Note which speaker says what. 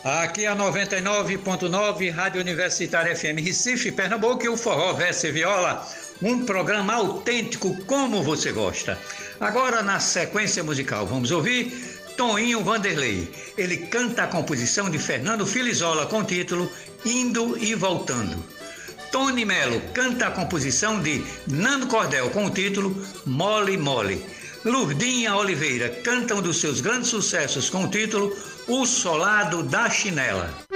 Speaker 1: Aqui é a 99.9 Rádio Universitária FM Recife, Pernambuco, e o Forró Verso e Viola, um programa autêntico como você gosta. Agora, na sequência musical, vamos ouvir Toninho Vanderlei. Ele canta a composição de Fernando Filizola com o título Indo e Voltando. Tony Melo canta a composição de Nando Cordel com o título Mole Mole. Lurdinha Oliveira canta um dos seus grandes sucessos com o título O Solado da Chinela.